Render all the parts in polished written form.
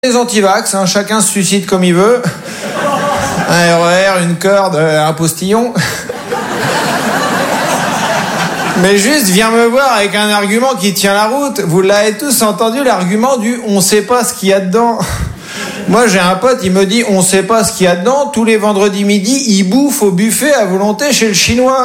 Les antivax, hein, chacun se suicide comme il veut. Un RER, une corde, un postillon. Mais juste, viens me voir avec un argument qui tient la route. Vous l'avez tous entendu, l'argument du « on sait pas ce qu'il y a dedans ». Moi, j'ai un pote, il me dit « on sait pas ce qu'il y a dedans ». Tous les vendredis midi, il bouffe au buffet à volonté chez le Chinois.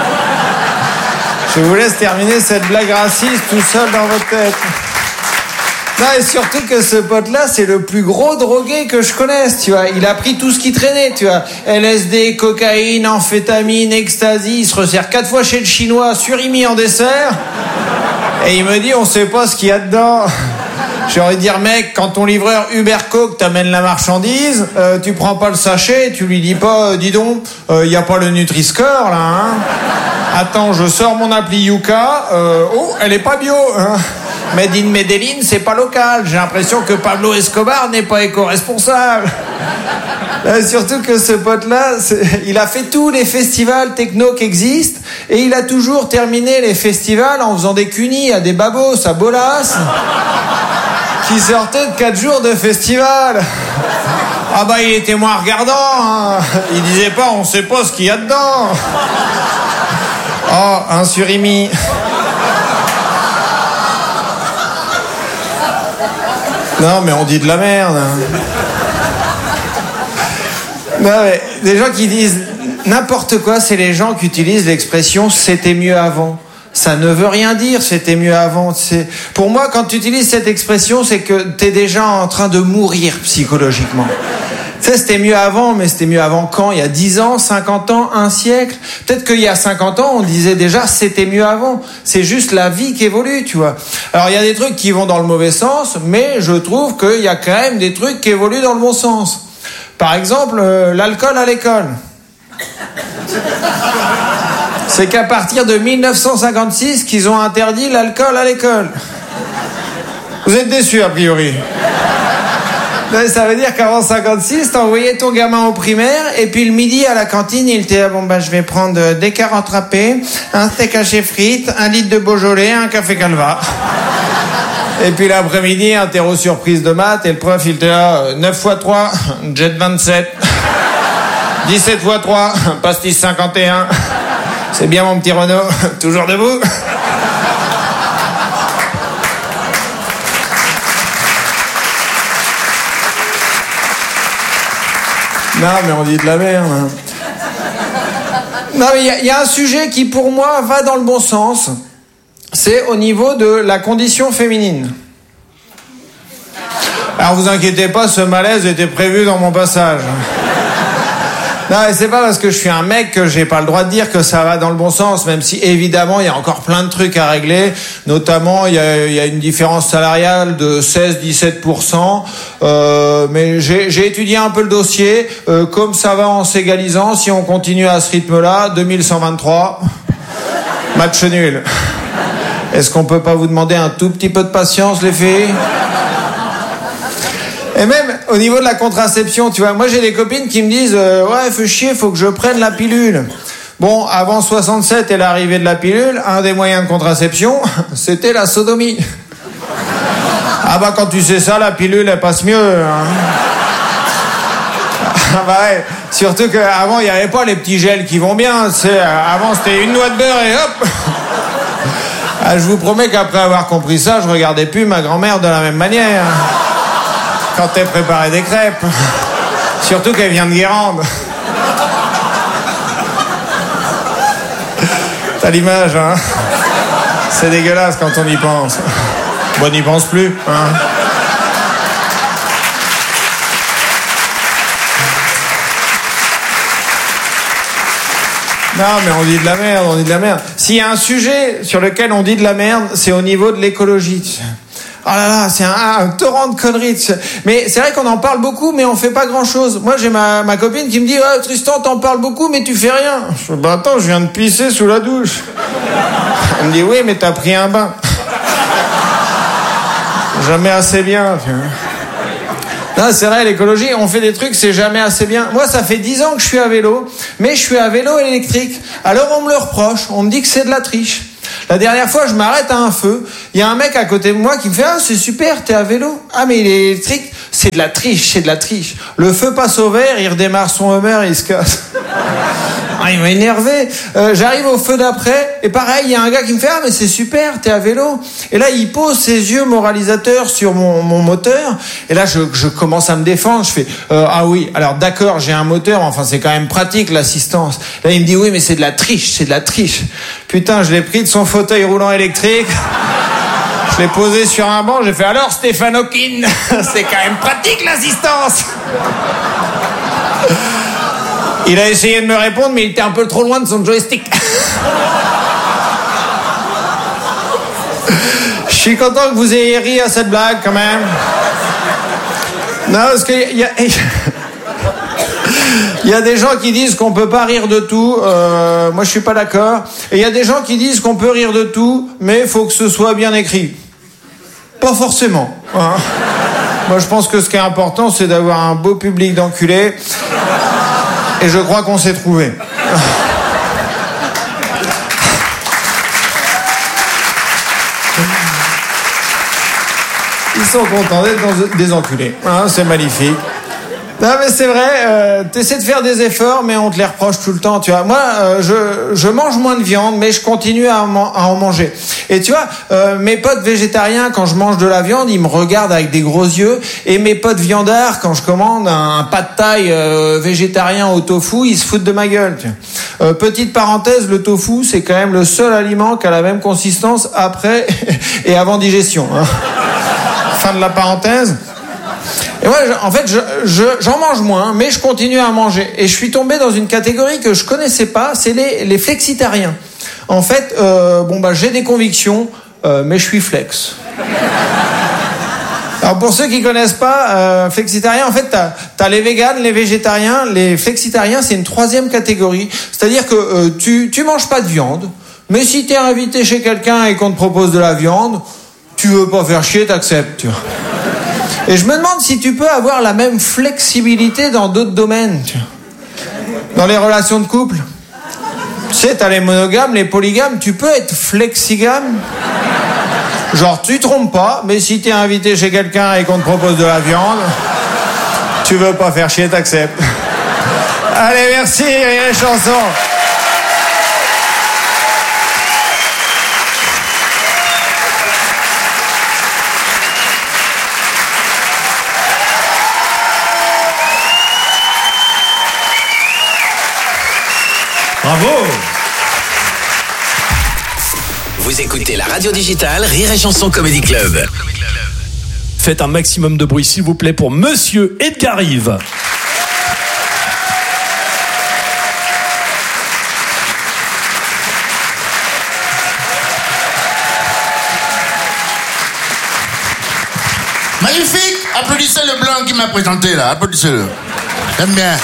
Je vous laisse terminer cette blague raciste tout seul dans votre tête. Non, et surtout que ce pote-là, c'est le plus gros drogué que je connaisse, tu vois. Il a pris tout ce qui traînait, tu vois. LSD, cocaïne, amphétamine, ecstasy. Il se resserre 4 fois chez le Chinois, surimi en dessert. Et il me dit, on sait pas ce qu'il y a dedans. J'ai envie de dire, mec, quand ton livreur Uber Coke t'amène la marchandise, tu prends pas le sachet, tu lui dis pas, dis donc, y a pas le Nutri-Score, là, hein. Attends, je sors mon appli Yuka, oh, elle est pas bio, hein. Made in Medellin, c'est pas local. J'ai l'impression que Pablo Escobar n'est pas éco-responsable. Surtout que ce pote-là, il a fait tous les festivals techno qui existent et il a toujours terminé les festivals en faisant des cunis à des babos, à Bolas, qui sortaient de 4 jours de festival. Ah bah, il était moins regardant, hein. Il disait pas, on sait pas ce qu'il y a dedans. Oh, un surimi. Non, mais on dit de la merde. Non, mais des gens qui disent n'importe quoi, c'est les gens qui utilisent l'expression « c'était mieux avant ». Ça ne veut rien dire, c'était mieux avant. Pour moi, quand tu utilises cette expression, c'est que t'es déjà en train de mourir psychologiquement. Tu sais, c'était mieux avant, mais c'était mieux avant quand ? Il y a 10 ans, 50 ans, un siècle ? Peut-être qu'il y a 50 ans, on disait déjà c'était mieux avant. C'est juste la vie qui évolue, tu vois. Alors, il y a des trucs qui vont dans le mauvais sens, mais je trouve qu'il y a quand même des trucs qui évoluent dans le bon sens. Par exemple, l'alcool à l'école. C'est qu'à partir de 1956 qu'ils ont interdit l'alcool à l'école. Vous êtes déçus, a priori. Ça veut dire qu'avant 56, t'envoyais ton gamin au primaire, et puis le midi à la cantine, il était bon bah je vais prendre des carottes râpées, un steak haché frites, 1 litre de Beaujolais, un café Calva. Et puis l'après-midi, interro surprise de maths, et le prof il était là, 9 x 3, jet 27, 17 x 3, pastis 51. C'est bien mon petit Renaud, toujours debout. Non, mais on dit de la merde. Non, mais il y a un sujet qui, pour moi, va dans le bon sens. C'est au niveau de la condition féminine. Alors, vous inquiétez pas, ce malaise était prévu dans mon passage. Non, et c'est pas parce que je suis un mec que j'ai pas le droit de dire que ça va dans le bon sens, même si évidemment il y a encore plein de trucs à régler. Notamment il y a une différence salariale de 16-17%. Mais j'ai étudié un peu le dossier. Comme ça va en s'égalisant, si on continue à ce rythme-là, 2123, match nul. Est-ce qu'on peut pas vous demander un tout petit peu de patience, les filles ? Et même au niveau de la contraception, tu vois, moi j'ai des copines qui me disent ouais, fais chier, faut que je prenne la pilule. Bon, avant 67 et l'arrivée de la pilule, un des moyens de contraception, c'était la sodomie. Ah bah quand tu sais ça, la pilule elle passe mieux. Hein. Ah bah ouais. Surtout qu'avant il n'y avait pas les petits gels qui vont bien. Avant c'était une noix de beurre et hop. Ah, je vous promets qu'après avoir compris ça, je regardais plus ma grand-mère de la même manière. Quand elle préparait des crêpes. Surtout qu'elle vient de Guérande. T'as l'image, hein ? C'est dégueulasse quand on y pense. Bon, n'y pense plus, hein ? Non, mais on dit de la merde, on dit de la merde. S'il y a un sujet sur lequel on dit de la merde, c'est au niveau de l'écologie. Oh là là, c'est un torrent de conneries. Mais c'est vrai qu'on en parle beaucoup, mais on fait pas grand-chose. Moi, j'ai ma copine qui me dit « Tristan, t'en parles beaucoup, mais tu fais rien. » Je dis « Bah attends, je viens de pisser sous la douche. » Elle me dit « Oui, mais t'as pris un bain. » Jamais assez bien, tu vois. Non, c'est vrai, l'écologie, on fait des trucs, c'est jamais assez bien. Moi, ça fait 10 ans que je suis à vélo, mais je suis à vélo électrique. Alors, on me le reproche, on me dit que c'est de la triche. La dernière fois, je m'arrête à un feu. Il y a un mec à côté de moi qui me fait « Ah, c'est super, t'es à vélo. Ah, mais il est électrique. » C'est de la triche. Le feu passe au vert, il redémarre son Hummer et il se casse. Ah, il m'a énervé. J'arrive au feu d'après et pareil, il y a un gars qui me fait « Ah, mais c'est super, t'es à vélo. » Et là, il pose ses yeux moralisateurs sur mon moteur. Et là, je commence à me défendre. Je fais « Ah oui, alors d'accord, j'ai un moteur, mais enfin, c'est quand même pratique l'assistance. » Là, il me dit « Oui, mais c'est de la triche. » Putain, je l'ai pris de son fauteuil roulant électrique. Je l'ai posé sur un banc, j'ai fait « Alors, Stéphane Hawking, c'est quand même pratique l'assistance !» Il a essayé de me répondre, mais il était un peu trop loin de son joystick. Je suis content que vous ayez ri à cette blague, quand même. Non, parce qu'il y a... Il y a des gens qui disent qu'on peut pas rire de tout. Moi, je suis pas d'accord. Et il y a des gens qui disent qu'on peut rire de tout, mais il faut que ce soit bien écrit. Pas forcément. Hein. Moi, je pense que ce qui est important, c'est d'avoir un beau public d'enculés. Et je crois qu'on s'est trouvé. Ils sont contents d'être des enculés. Hein, c'est magnifique. Non mais c'est vrai, t'essaies de faire des efforts mais on te les reproche tout le temps, tu vois. Moi, je mange moins de viande mais je continue à en manger. Et tu vois, mes potes végétariens, quand je mange de la viande, ils me regardent avec des gros yeux. Et mes potes viandards, quand je commande un pad thai végétarien au tofu, ils se foutent de ma gueule. Petite parenthèse, le tofu, c'est quand même le seul aliment qui a la même consistance après et avant digestion. Hein. Fin de la parenthèse. Et moi, en fait, j'en mange moins, mais je continue à manger. Et je suis tombé dans une catégorie que je connaissais pas, c'est les flexitariens. En fait, j'ai des convictions, mais je suis flex. Alors pour ceux qui connaissent pas, flexitarien, en fait, t'as les véganes, les végétariens, les flexitariens, c'est une troisième catégorie. C'est-à-dire que tu manges pas de viande, mais si t'es invité chez quelqu'un et qu'on te propose de la viande, tu veux pas faire chier, t'acceptes, tu vois. Et je me demande si tu peux avoir la même flexibilité dans d'autres domaines. Dans les relations de couple. Tu sais, t'as les monogames, les polygames, tu peux être flexigame. Genre, tu trompes pas, mais si t'es invité chez quelqu'un et qu'on te propose de la viande, tu veux pas faire chier, t'acceptes. Allez, merci, les chansons. Bravo! Vous écoutez la radio digitale Rire et Chanson Comedy Club. Faites un maximum de bruit, s'il vous plaît, pour Monsieur Edgar Rive. Magnifique! Applaudissez le blanc qui m'a présenté là, applaudissez-le. J'aime bien.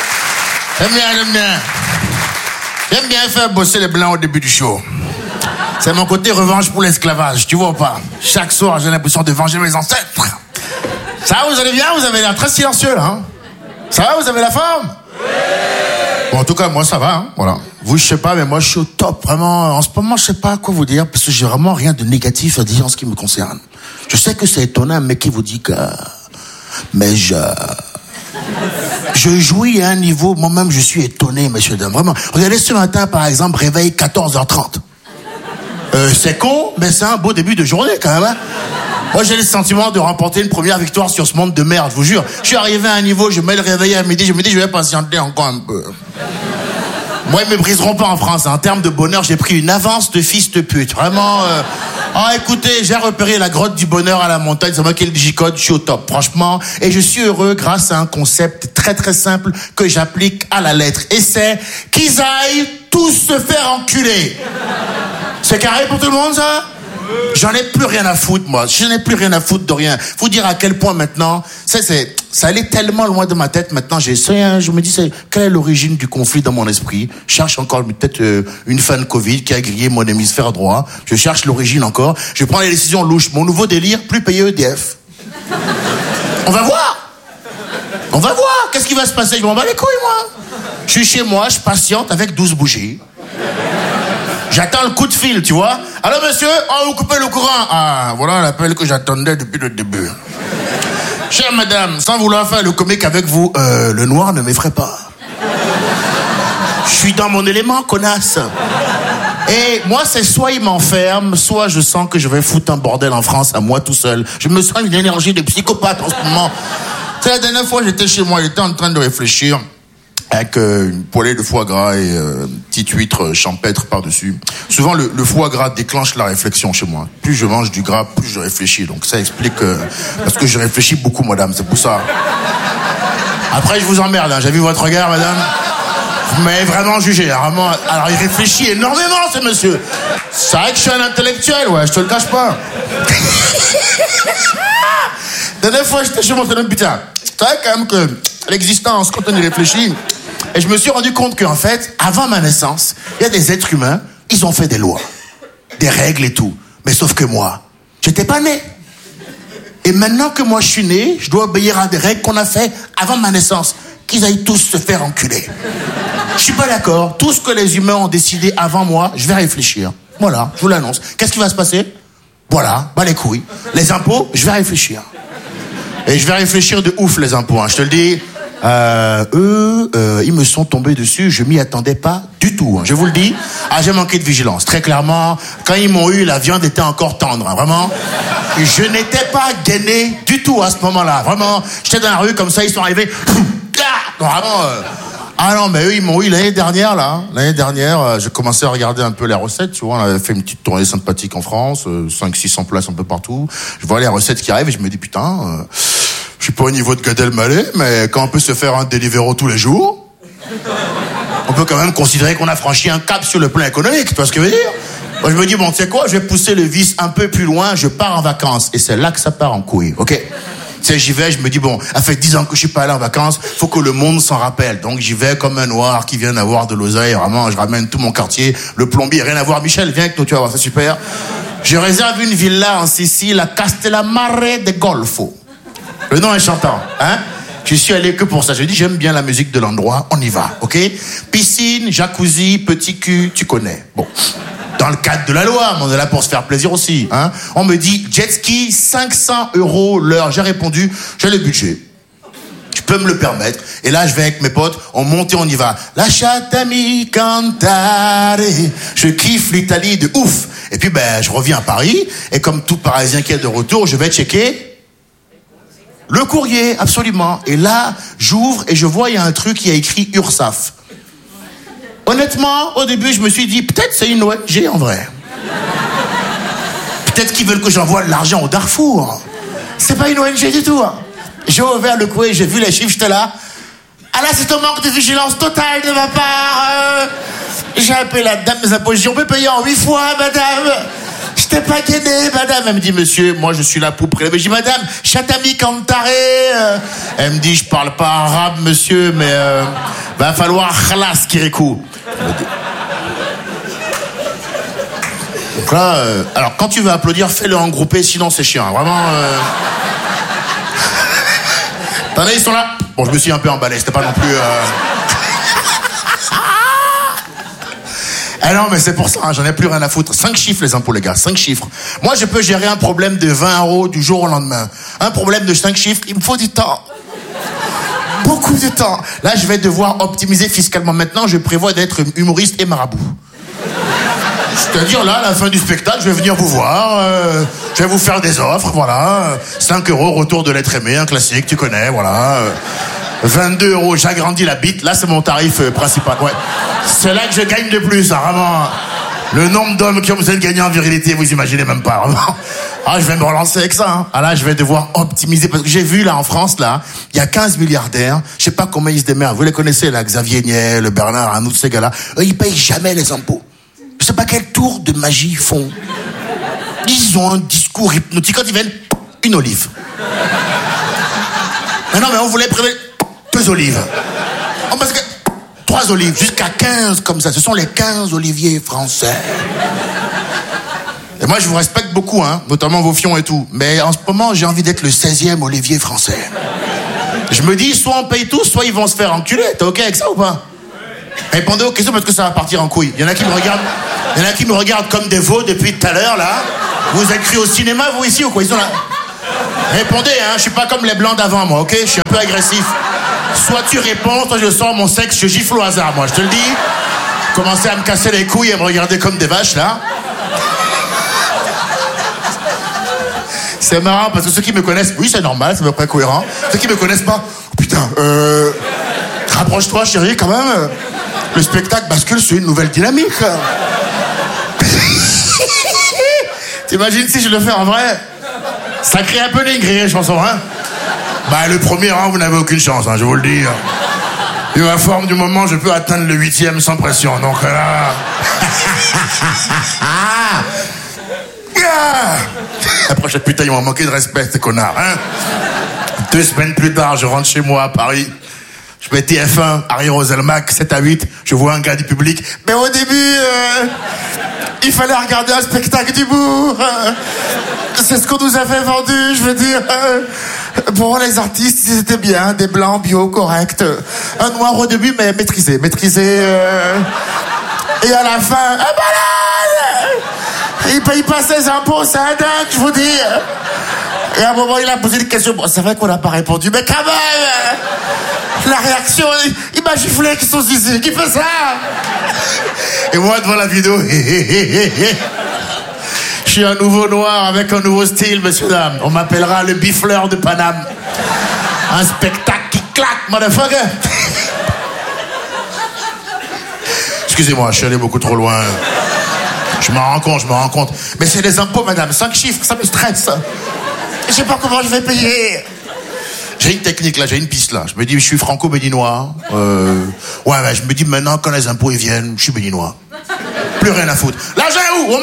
J'aime bien faire bosser les blancs au début du show. C'est mon côté revanche pour l'esclavage, tu vois pas? Chaque soir, j'ai l'impression de venger mes ancêtres. Ça va, vous allez bien? Vous avez l'air très silencieux là, hein? Ça va, vous avez la forme? Bon, en tout cas, moi ça va, hein? Voilà. Vous, je sais pas, mais moi je suis au top, vraiment. En ce moment, je sais pas quoi vous dire, parce que j'ai vraiment rien de négatif à dire en ce qui me concerne. Je sais que c'est étonnant, un mec qui vous dit que... Mais je jouis à un niveau, moi-même je suis étonné, messieurs, dames. Vraiment. Regardez ce matin, par exemple, réveil 14h30. C'est con, mais c'est un beau début de journée quand même. Hein. Moi j'ai le sentiment de remporter une première victoire sur ce monde de merde, je vous jure. Je suis arrivé à un niveau, je mets le réveil à midi, je me dis je vais patienter encore un peu. Moi ils me briseront pas en France. En termes de bonheur, j'ai pris une avance de fils de pute. Vraiment... écoutez, j'ai repéré la grotte du bonheur à la montagne, c'est moi qui le digicode, je suis au top, franchement. Et je suis heureux grâce à un concept très très simple que j'applique à la lettre. Et c'est qu'ils aillent tous se faire enculer. C'est carré pour tout le monde, ça? J'en ai plus rien à foutre, moi. Je n'ai plus rien à foutre de rien. Faut dire à quel point maintenant, ça allait tellement loin de ma tête maintenant. Je me dis, quelle est l'origine du conflit dans mon esprit? Je cherche encore peut-être une fin de Covid qui a grillé mon hémisphère droit. Je cherche l'origine encore. Je prends les décisions louches. Mon nouveau délire, plus payer EDF. On va voir. Qu'est-ce qui va se passer? Je m'en bats les couilles, moi. Je suis chez moi, je patiente avec 12 bougies. J'attends le coup de fil, tu vois. Allô, monsieur? Oh, vous coupez le courant. Ah, voilà l'appel que j'attendais depuis le début. Chère madame, sans vouloir faire le comique avec vous, le noir ne m'effraie pas. Je suis dans mon élément, connasse. Et moi, c'est soit il m'enferme, soit je sens que je vais foutre un bordel en France à moi tout seul. Je me sens une énergie de psychopathe en ce moment. C'est la dernière fois, j'étais chez moi, j'étais en train de réfléchir avec une poêlée de foie gras et une petite huître champêtre par-dessus. Souvent, le foie gras déclenche la réflexion chez moi. Plus je mange du gras, plus je réfléchis. Donc ça explique parce que je réfléchis beaucoup, madame, c'est pour ça. Après, je vous emmerde, hein. J'ai vu votre regard, madame. Vous m'avez vraiment jugé, hein, vraiment. Alors, il réfléchit énormément, ce monsieur. C'est vrai que je suis un intellectuel, ouais, je te le cache pas. La dernière fois, j'étais chez mon téléphone, putain. C'est vrai quand même que l'existence, quand on y réfléchit, et je me suis rendu compte qu'en fait, avant ma naissance, il y a des êtres humains, ils ont fait des lois, des règles et tout. Mais sauf que moi, j'étais pas né. Et maintenant que moi je suis né, je dois obéir à des règles qu'on a fait avant ma naissance. Qu'ils aillent tous se faire enculer. Je suis pas d'accord. Tout ce que les humains ont décidé avant moi, je vais réfléchir. Voilà, je vous l'annonce. Qu'est-ce qui va se passer? Voilà, les couilles. Les impôts, je vais réfléchir. Et je vais réfléchir de ouf, les impôts, hein, je te le dis. Ils me sont tombés dessus, je m'y attendais pas du tout, hein, je vous le dis. Ah, j'ai manqué de vigilance, très clairement. Quand ils m'ont eu, la viande était encore tendre, hein, vraiment. Je n'étais pas gainé du tout à ce moment-là, vraiment. J'étais dans la rue comme ça, ils sont arrivés. Vraiment. Ah non, mais eux, ils m'ont eu l'année dernière, là. L'année dernière, j'ai commencé à regarder un peu les recettes, tu vois. On avait fait une petite tournée sympathique en France, 500-600 places un peu partout. Je vois les recettes qui arrivent et je me dis, putain, je suis pas au niveau de Gad Elmaleh, mais quand on peut se faire un Deliveroo tous les jours, on peut quand même considérer qu'on a franchi un cap sur le plan économique, tu vois ce que je veux dire? Moi, je me dis, bon, tu sais quoi, je vais pousser le vice un peu plus loin, je pars en vacances. Et c'est là que ça part en couille, ok? Tu sais, j'y vais, je me dis, bon, ça fait 10 ans que je suis pas allé en vacances, faut que le monde s'en rappelle. Donc, j'y vais comme un noir qui vient d'avoir de l'oseille, vraiment, je ramène tout mon quartier. Le plombier, rien à voir. Michel, viens avec nous, tu vas voir, c'est super. Je réserve une villa en Sicile, à Castellammare de Golfo. Le nom est chantant, hein? Je suis allé que pour ça. Je dis, j'aime bien la musique de l'endroit, on y va, ok? Piscine, jacuzzi, petit cul, tu connais. Bon. Dans le cadre de la loi, mais on est là pour se faire plaisir aussi, hein. On me dit, jet ski, 500 € l'heure. J'ai répondu, j'ai le budget. Je peux me le permettre. Et là, je vais avec mes potes, on monte et on y va. Lasciatemi cantare. Je kiffe l'Italie de ouf. Et puis, je reviens à Paris. Et comme tout Parisien qui est de retour, je vais checker le courrier, absolument. Et là, j'ouvre et je vois, il y a un truc qui a écrit URSAF. Honnêtement, au début, je me suis dit, peut-être c'est une ONG en vrai. Peut-être qu'ils veulent que j'envoie de l'argent au Darfour. C'est pas une ONG du tout. Hein. J'ai ouvert le courrier, j'ai vu les chiffres, j'étais là. Ah là, c'est un manque de vigilance totale de ma part. J'ai appelé la dame des impôts, j'ai dit, on peut payer en 8 fois, madame. J'étais pas gêné, madame. Elle me dit, monsieur, moi je suis là pour prélever. Je dis, madame, chatami cantare. Elle me dit, je parle pas arabe, monsieur, mais va falloir khalas kirikou. Donc là, alors quand tu veux applaudir, fais-le en groupé, sinon c'est chiant. Vraiment. Attendez, ils sont là. Bon, je me suis un peu emballé, c'était pas non plus. Ah non, mais c'est pour ça, hein, j'en ai plus rien à foutre. 5 chiffres les impôts, les gars, 5 chiffres. Moi, je peux gérer un problème de 20 € du jour au lendemain. Un problème de 5 chiffres, il me faut du temps. Beaucoup de temps. Là, je vais devoir optimiser fiscalement. Maintenant, je prévois d'être humoriste et marabout. C'est-à-dire, là, à la fin du spectacle, je vais venir vous voir, je vais vous faire des offres, voilà. 5 € retour de l'être aimé, un classique, tu connais, voilà. 22 €, j'agrandis la bite. Là, c'est mon tarif principal. Ouais. C'est là que je gagne de plus, hein, vraiment. Le nombre d'hommes qui ont besoin de gagner en virilité, vous imaginez même pas, vraiment. Ah, je vais me relancer avec ça, hein. Ah là, je vais devoir optimiser. Parce que j'ai vu, là, en France, là, il y a 15 milliardaires. Je sais pas comment ils se démerdent. Vous les connaissez, là, Xavier Niel, Bernard Arnault, ces gars-là. Eux, ils payent jamais les impôts. Je sais pas quel tour de magie ils font. Ils ont un discours hypnotique. Quand ils viennent, une olive. Mais non, mais on voulait prélever 2 olives. Oh, parce que 3 olives, jusqu'à 15 comme ça. Ce sont les 15 oliviers français. Et moi, je vous respecte beaucoup, hein, notamment vos fions et tout. Mais en ce moment, j'ai envie d'être le 16e olivier français. Je me dis, soit on paye tous, soit ils vont se faire enculer. T'es OK avec ça ou pas? Répondez aux questions parce que ça va partir en couille. Il y en a qui me regardent. Il y en a qui me regardent comme des veaux depuis tout à l'heure, là. Vous êtes cru au cinéma, vous, ici, ou quoi? Ils sont là. Répondez, hein, je suis pas comme les blancs d'avant, moi, ok? Je suis un peu agressif. Soit tu réponds, soit je sors mon sexe, je gifle au hasard, moi, je te le dis. Commencez à me casser les couilles et à me regarder comme des vaches, là. C'est marrant, parce que ceux qui me connaissent, oui, c'est normal, c'est à peu près cohérent. Ceux qui me connaissent pas, oh, putain, rapproche-toi, chérie, quand même. Le spectacle bascule sur une nouvelle dynamique. T'imagines si je le fais en vrai? Ça crée un peu les chansons, hein? Bah, le premier rang, vous n'avez aucune chance, hein, je vous le dis. Vu ma forme du moment, je peux atteindre le 8e sans pression, donc là... Après, cette putain, ils m'ont manqué de respect, ces connards, hein? 2 semaines plus tard, je rentre chez moi à Paris. Je mets TF1, Harry Roselmack, 7-8, je vois un gars du public. Mais au début, il fallait regarder un spectacle d'humour. C'est ce qu'on nous avait vendu, je veux dire. Bon, les artistes, ils étaient bien, des blancs, bio, corrects. Un noir au début, mais maîtrisé. Et à la fin, un malade! Il paye pas ses impôts, c'est un dingue, je vous dis. Et à un moment, il a posé une question. Bon, c'est vrai qu'on n'a pas répondu, mais quand même, la réaction, il m'a giflé qui sont ici. Qui fait ça? Et moi, devant la vidéo, je suis un nouveau noir avec un nouveau style, messieurs, dames. On m'appellera le bifleur de Paname. Un spectacle qui claque, motherfucker. Excusez-moi, je suis allé beaucoup trop loin. Je m'en rends compte. Mais c'est les impôts, madame. 5 chiffres, ça me stresse. Je sais pas comment je vais payer. J'ai une technique, là, j'ai une piste, là. Je me dis, je suis franco-béninois. Ouais, je me dis, maintenant, quand les impôts, ils viennent, je suis béninois. Plus rien à foutre. L'argent est où?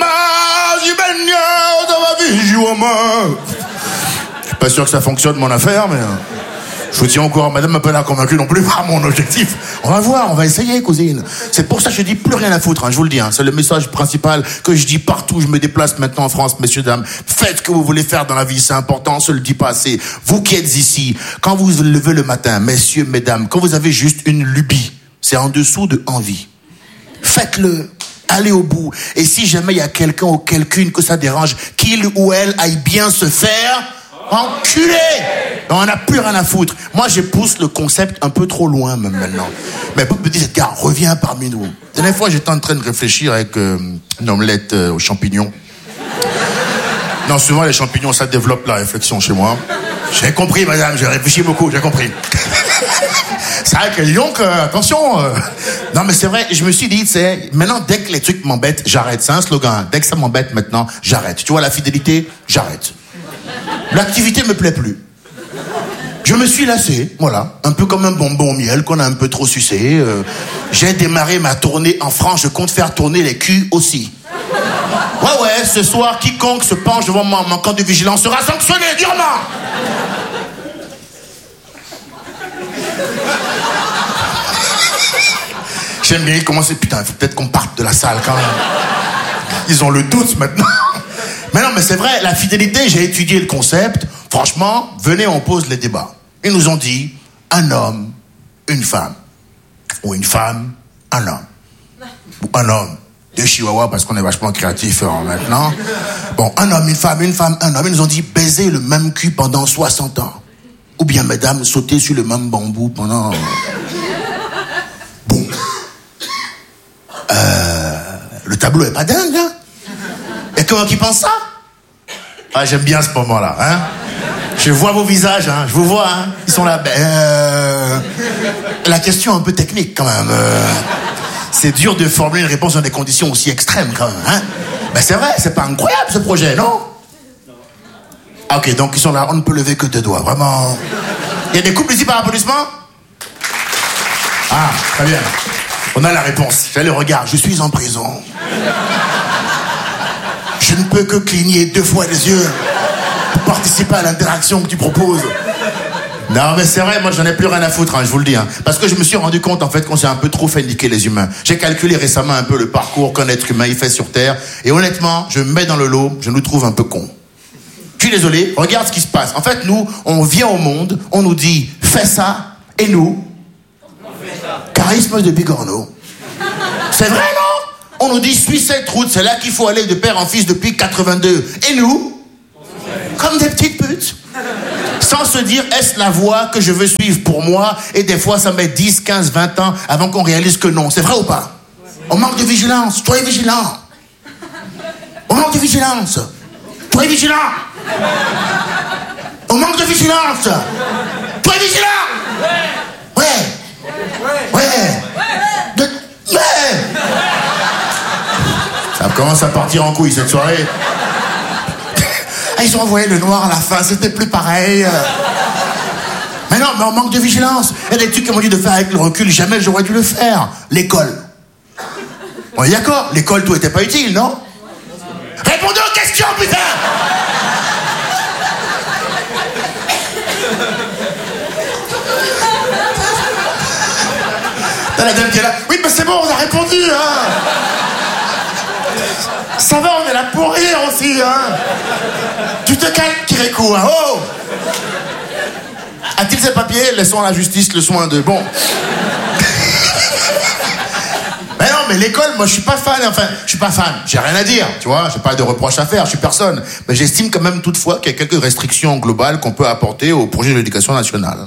Je suis pas sûr que ça fonctionne, mon affaire, mais... Je vous tiens au courant, madame m'a pas l'air convaincue non plus par mon objectif. On va voir, on va essayer, cousine. C'est pour ça que je dis plus rien à foutre, hein, je vous le dis. Hein. C'est le message principal que je dis partout. Je me déplace maintenant en France, messieurs, dames. Faites ce que vous voulez faire dans la vie, c'est important, on se le dit pas assez. Vous qui êtes ici, quand vous vous levez le matin, messieurs, mesdames, quand vous avez juste une lubie, c'est en dessous de envie. Faites-le. Allez au bout. Et si jamais il y a quelqu'un ou quelqu'une que ça dérange, qu'il ou elle aille bien se faire... enculé! On n'a plus rien à foutre. Moi, je pousse le concept un peu trop loin, même maintenant. Mais vous me dites, gars, reviens parmi nous. La dernière fois, j'étais en train de réfléchir avec une omelette aux champignons. Non, souvent, les champignons, ça développe la réflexion chez moi. J'ai compris, madame, j'ai réfléchi beaucoup, j'ai compris. C'est vrai que, donc, attention. Non, mais c'est vrai, je me suis dit, c'est maintenant, dès que les trucs m'embêtent, j'arrête. C'est un slogan. Dès que ça m'embête, maintenant, j'arrête. Tu vois, la fidélité, j'arrête. L'activité me plaît plus. Je me suis lassé, voilà. Un peu comme un bonbon au miel qu'on a un peu trop sucé. J'ai démarré ma tournée en France, je compte faire tourner les culs aussi. Ouais, ce soir, quiconque se penche devant moi en manquant de vigilance sera sanctionné durement. J'aime bien, ils commencent, putain, il faut peut-être qu'on parte de la salle quand même. Ils ont le doute maintenant. Mais non, mais c'est vrai, la fidélité, j'ai étudié le concept. Franchement, venez, on pose les débats. Ils nous ont dit, un homme, une femme. Ou une femme, un homme. Ou un homme, 2 chihuahuas, parce qu'on est vachement créatifs maintenant. Bon, un homme, un homme. Ils nous ont dit, baiser le même cul pendant 60 ans. Ou bien, mesdames, sauter sur le même bambou pendant... Bon. Le tableau est pas dingue, hein? Et comment qui pense ça? Ah, j'aime bien ce moment-là, hein? Je vois vos visages, hein? Je vous vois, hein? Ils sont là. La question est un peu technique, quand même. C'est dur de formuler une réponse dans des conditions aussi extrêmes, quand même, hein? Ben, c'est vrai, c'est pas incroyable, ce projet, non? Ah, ok, donc ils sont là, on ne peut lever que 2 doigts, vraiment. Il y a des couples ici par applaudissement? Ah, très bien. On a la réponse. J'ai le regard, je suis en prison. Je ne peux que cligner 2 fois les yeux pour participer à l'interaction que tu proposes. Non, mais c'est vrai, moi, j'en ai plus rien à foutre, hein, je vous le dis. Hein, parce que je me suis rendu compte, en fait, qu'on s'est un peu trop fait niquer les humains. J'ai calculé récemment un peu le parcours qu'un être humain il fait sur Terre. Et honnêtement, je me mets dans le lot, je nous trouve un peu cons. Je suis désolé, regarde ce qui se passe. En fait, nous, on vient au monde, on nous dit, fais ça, et nous, charisme de Bigorneau. C'est vrai, non? On nous dit, suis cette route, c'est là qu'il faut aller de père en fils depuis 82. Et nous, comme des petites putes, sans se dire, est-ce la voie que je veux suivre pour moi? Et des fois, ça met 10, 15, 20 ans avant qu'on réalise que non. C'est vrai ou pas? On manque de vigilance. Soyez vigilant. On manque de vigilance. Soyez vigilant. On manque de vigilance. Soyez vigilant. Ouais. Ça commence à partir en couille cette soirée. Ils ont envoyé le noir à la fin, c'était plus pareil. Mais non, mais on manque de vigilance. Il y a des trucs qu'on m'a dit de faire avec le recul, jamais j'aurais dû le faire. L'école. On est d'accord, l'école, tout était pas utile, non? Répondez aux questions, putain! T'as la dame qui est là. Oui, mais c'est bon, on a répondu, hein! Ça va, on est là pour rire aussi, hein. Tu te calmes, Kirikou, hein. Oh. A-t-il ces papiers? Laissons à la justice le soin de... Bon. Mais non, mais l'école, moi, je suis pas fan. Enfin, je suis pas fan. J'ai rien à dire, tu vois. J'ai pas de reproches à faire, je suis personne. Mais j'estime quand même toutefois qu'il y a quelques restrictions globales qu'on peut apporter au projet de l'éducation nationale.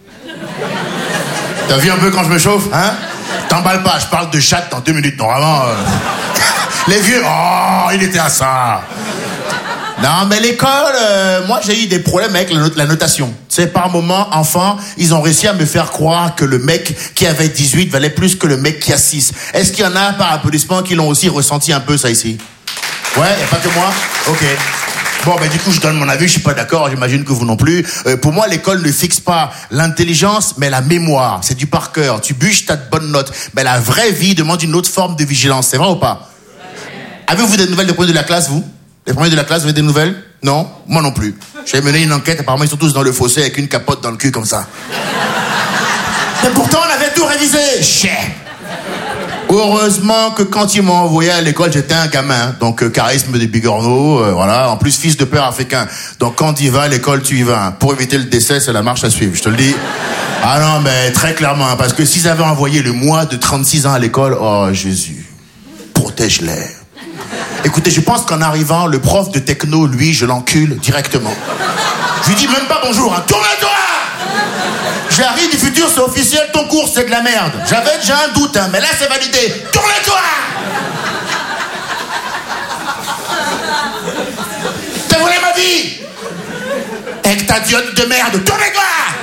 T'as vu un peu quand je me chauffe, hein? T'emballes pas, je parle de chatte dans 2 minutes, non, vraiment... Les vieux, oh, il était à ça. Non, mais l'école, moi, j'ai eu des problèmes avec la notation. Tu sais, par moment, enfant, ils ont réussi à me faire croire que le mec qui avait 18 valait plus que le mec qui a 6. Est-ce qu'il y en a, par applaudissement, qui l'ont aussi ressenti un peu, ça, ici? Ouais, y a pas que moi? Ok. Bon, ben du coup, je donne mon avis, je suis pas d'accord, j'imagine que vous non plus. Pour moi, l'école ne fixe pas l'intelligence, mais la mémoire. C'est du par cœur. Tu bûches, t'as de bonnes notes. Mais la vraie vie demande une autre forme de vigilance. C'est vrai ou pas? Avez-vous des nouvelles des premiers de la classe, vous? Les premiers de la classe, vous avez des nouvelles? Non? Moi non plus. J'ai mené une enquête, apparemment ils sont tous dans le fossé avec une capote dans le cul comme ça. Mais pourtant, on avait tout révisé. Chais. Heureusement que quand ils m'ont envoyé à l'école, j'étais un gamin. Donc, charisme des bigorneaux, voilà. En plus, fils de père africain. Donc, quand il va à l'école, tu y vas. Pour éviter le décès, c'est la marche à suivre, je te le dis. Ah non, mais très clairement. Parce que s'ils avaient envoyé le moi de 36 ans à l'école, oh Jésus, protège-les. Écoutez, je pense qu'en arrivant, le prof de techno, lui, je l'encule directement. Je lui dis même pas bonjour, hein. Tourne-toi! J'arrive du futur, c'est officiel, ton cours, c'est de la merde. J'avais déjà un doute, hein, mais là, c'est validé. Tourne-toi! T'as volé ma vie! Avec ta diote de merde, tourne-toi!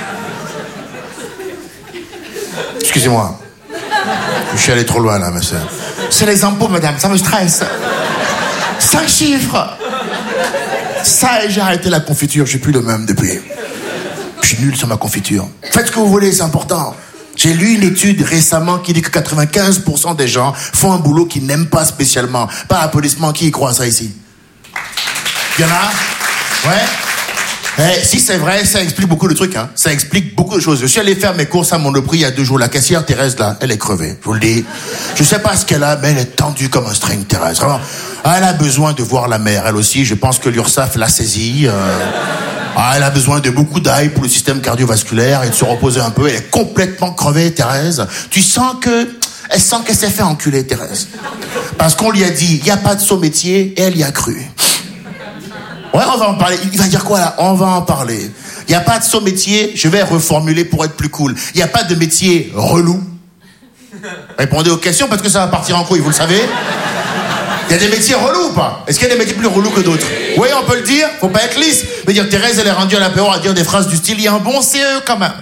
Excusez-moi. Je suis allé trop loin, là, monsieur. C'est les impôts, madame, ça me stresse. 5 chiffres. Ça, et j'ai arrêté la confiture, je suis plus le même depuis. Je suis nul sur ma confiture. Faites ce que vous voulez, c'est important. J'ai lu une étude récemment qui dit que 95% des gens font un boulot qu'ils n'aiment pas spécialement. Pas applaudissement, qui y croit ça ici? Il y en a? Ouais? Si c'est vrai, ça explique beaucoup de trucs, hein. Ça explique beaucoup de choses. Je suis allé faire mes courses à Monoprix il y a 2 jours. La caissière Thérèse, là, elle est crevée. Je vous le dis. Je sais pas ce qu'elle a, mais elle est tendue comme un string, Thérèse. Vraiment. Elle a besoin de voir la mer, elle aussi. Je pense que l'URSSAF l'a saisie. Elle a besoin de beaucoup d'ail pour le système cardiovasculaire et de se reposer un peu. Elle est complètement crevée, Thérèse. Tu sens que... Elle sent qu'elle s'est fait enculer, Thérèse. Parce qu'on lui a dit, il n'y a pas de saut métier, et elle y a cru. Ouais, on va en parler. Il va dire quoi, là? On va en parler. Il n'y a pas de saut métier, je vais reformuler pour être plus cool. Il n'y a pas de métier relou. Répondez aux questions parce que ça va partir en couille, vous le savez. Il y a des métiers relous ou pas? Est-ce qu'il y a des métiers plus relous que d'autres? Oui, on peut le dire, faut pas être lisse. Mais dire, Thérèse, elle est rendue à l'apéro à dire des phrases du style, il y a un bon CE quand même.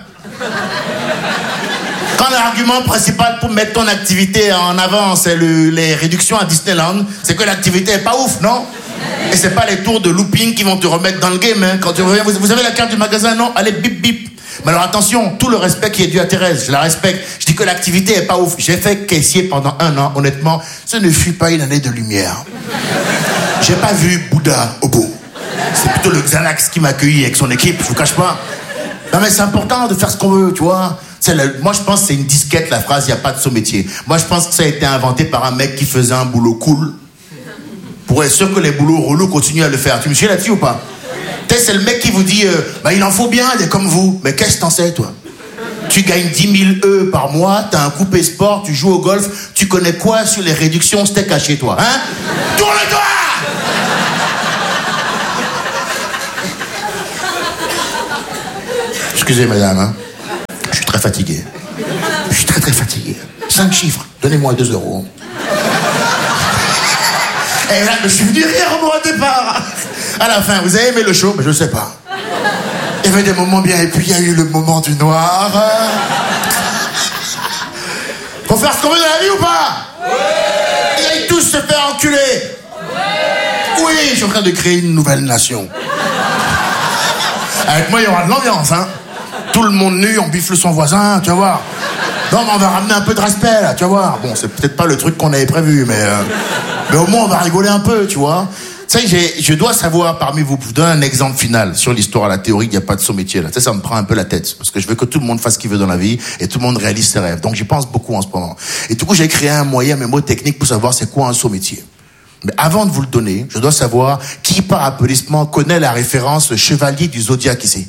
Quand l'argument principal pour mettre ton activité en avant, c'est les réductions à Disneyland, c'est que l'activité est pas ouf, non? Et c'est pas les tours de looping qui vont te remettre dans le game, hein. Quand tu reviens, vous avez la carte du magasin, non? Allez, bip, bip. Mais alors attention, tout le respect qui est dû à Thérèse, je la respecte. Je dis que l'activité est pas ouf. J'ai fait caissier pendant 1 an, honnêtement, ce ne fut pas une année de lumière. J'ai pas vu Bouddha au bout. C'est plutôt le Xanax qui m'a accueilli avec son équipe, je vous cache pas. Non mais c'est important de faire ce qu'on veut, tu vois. Moi je pense que c'est une disquette la phrase, il n'y a pas de saut métier. Moi je pense que ça a été inventé par un mec qui faisait un boulot cool. Pour être sûr que les boulots relous continuent à le faire. Tu me suis là-dessus ou pas? C'est le mec qui vous dit il en faut bien, il est comme vous. Mais qu'est-ce que t'en sais, toi? Tu gagnes 10 000 € par mois, t'as un coupé sport, tu joues au golf, tu connais quoi sur les réductions steak à chez toi, hein? Tourne-toi! Excusez, madame, hein? Je suis très fatigué. Je suis très fatigué. 5 chiffres, donnez-moi 2 €. Et là, je suis venu rire au départ. À la fin, vous avez aimé le show? Mais je sais pas. Il y avait des moments bien, et puis il y a eu le moment du noir. Faut faire ce qu'on veut dans la vie ou pas? Oui! Ils aillent tous se faire enculer. Oui, je suis en train de créer une nouvelle nation. Avec moi, il y aura de l'ambiance, hein. Tout le monde nu, on bifle son voisin, tu vas voir. Non, mais on va ramener un peu de respect, là, tu vas voir. Bon, c'est peut-être pas le truc qu'on avait prévu, mais au moins, on va rigoler un peu, tu vois. Tu sais, je dois savoir, parmi vous, vous donner un exemple final sur l'histoire, la théorie, il n'y a pas de saut métier, là. Tu sais, ça me prend un peu la tête. Parce que je veux que tout le monde fasse ce qu'il veut dans la vie et tout le monde réalise ses rêves. Donc, j'y pense beaucoup en ce moment. Et du coup, j'ai créé un moyen, mes mots techniques pour savoir c'est quoi un saut métier. Mais avant de vous le donner, je dois savoir qui, par applaudissement, connaît la référence le chevalier du zodiaque ici.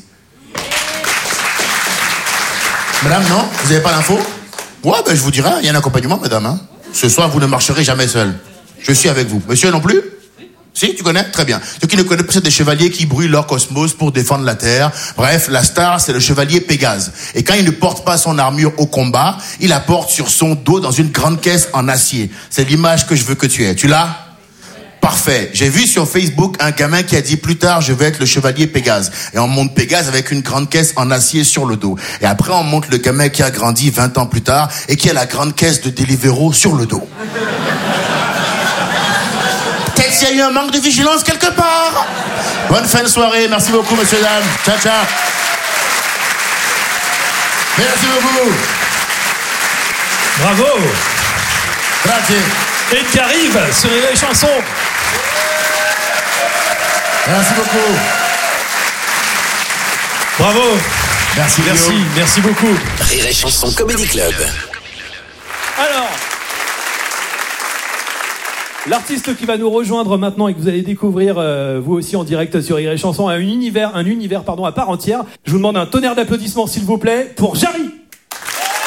Madame, non? Vous n'avez pas l'info? Ouais, ben je vous dirai, il y a un accompagnement, madame, hein. Ce soir, vous ne marcherez jamais seul. Je suis avec vous. Monsieur non plus? Si, tu connais? Très bien. Ceux qui ne connaissent pas, c'est des chevaliers qui brûlent leur cosmos pour défendre la Terre. Bref, la star, c'est le chevalier Pégase. Et quand il ne porte pas son armure au combat, il la porte sur son dos dans une grande caisse en acier. C'est l'image que je veux que tu aies. Tu l'as? Parfait. J'ai vu sur Facebook un gamin qui a dit plus tard, je vais être le chevalier Pégase. Et on monte Pégase avec une grande caisse en acier sur le dos. Et après, on monte le gamin qui a grandi 20 ans plus tard et qui a la grande caisse de Deliveroo sur le dos. Peut-être qu'il y a eu un manque de vigilance quelque part. Bonne fin de soirée. Merci beaucoup, messieurs, dames. Ciao, ciao. Merci beaucoup. Bravo. Grazie. Et qui arrive sur les chansons. Merci beaucoup. Bravo. Merci beaucoup. Rire et Chanson Comedy Club. Alors, l'artiste qui va nous rejoindre maintenant et que vous allez découvrir vous aussi en direct sur Rire et Chanson a un univers à part entière. Je vous demande un tonnerre d'applaudissements s'il vous plaît pour Jarry.